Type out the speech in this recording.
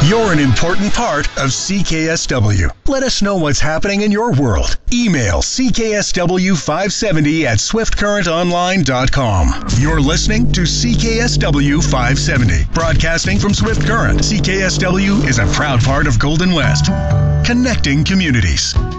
You're an important part of CKSW. Let us know what's happening in your world. Email cksw570@swiftcurrentonline.com. You're listening to CKSW 570, broadcasting from Swift Current. CKSW is a proud part of Golden West, connecting communities.